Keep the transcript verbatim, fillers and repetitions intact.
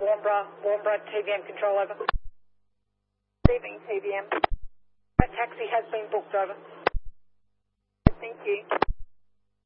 Warnbro, Warnbro T V M control over. Receiving T V M. A taxi has been booked over. Thank you.